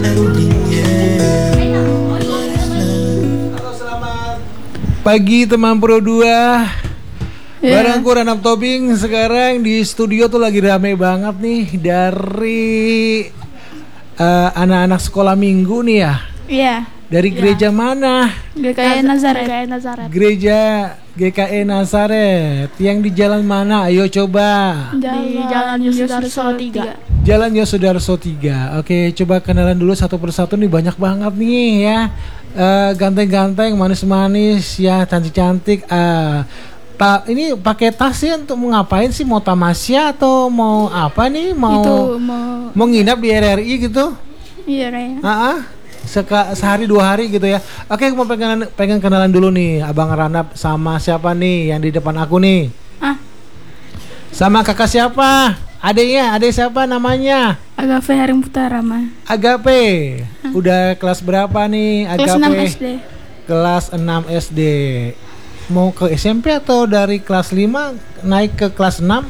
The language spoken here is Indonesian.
Halo, selamat pagi teman Pro 2. Barangku Ranap Tobing. Sekarang di studio tuh lagi rame banget nih dari anak-anak sekolah minggu nih ya. Iya. Dari gereja mana? GKI Nazaret. Gereja GKI Nazaret. Yang di jalan mana? Ayo coba. Di Jalan Yosudarso 3. Jalan Yosudarso 3. Oke, coba kenalan dulu satu persatu nih, banyak banget nih ya. Ganteng-ganteng, manis-manis ya, cantik-cantik. Ini pakai tas ya untuk mau ngapain sih? Mau tamasya atau mau apa nih? Mau nginap di RRI gitu? Iya kayaknya. Sehari 2 hari gitu ya. Oke, aku mau pengen kenalan dulu nih, Abang Ranap sama siapa nih yang di depan aku nih? Sama kakak siapa? Adek siapa namanya? Agape Haring Putara mah. Agape. Udah kelas berapa nih Agape? Kelas 6 SD. Kelas 6 SD. Mau ke SMP atau dari kelas 5 naik ke kelas 6?